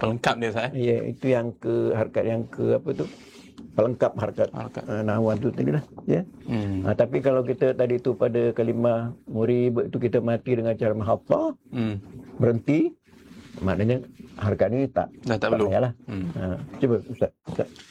pelengkap dia Ustaz. Ya, itu yang harkat yang apa tu? Pelengkap harkat nahwan tu tadi lah. Ya. Tapi kalau kita tadi tu pada kalimah murib itu kita mati dengan cara menghafal, berhenti, maknanya harkat ni tak Dah tak perlu. payahlah. Cuba Ustaz.